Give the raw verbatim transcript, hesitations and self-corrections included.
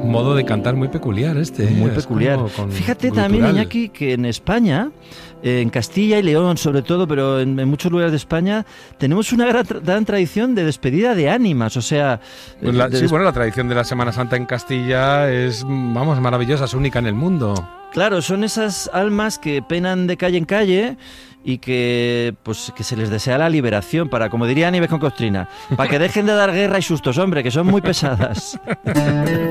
Un modo de cantar muy peculiar este. Muy es peculiar. Fíjate gutural. También, Iñaki, que en España, en Castilla y León sobre todo, pero en, en muchos lugares de España, tenemos una gran, gran tradición de despedida de ánimas, o sea... Pues la, de sí, des... bueno, la tradición de la Semana Santa en Castilla es, vamos, maravillosa, es única en el mundo. Claro, son esas almas que penan de calle en calle y que pues que se les desea la liberación para, como diría Nieves con Costrina, para que dejen de dar guerra y sustos, hombre, que son muy pesadas.